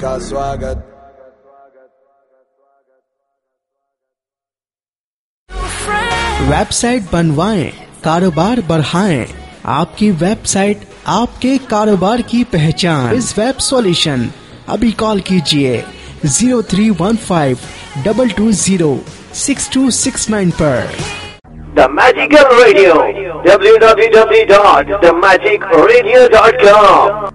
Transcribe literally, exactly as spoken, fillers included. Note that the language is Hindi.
का स्वागत। वेबसाइट बनवाएं, कारोबार बढ़ाएं। आपकी वेबसाइट आपके कारोबार की पहचान। इस वेब सॉल्यूशन अभी कॉल कीजिए zero three one five double two zero six to six nine पर। The Magical Radio, w w w dot the magic radio dot com।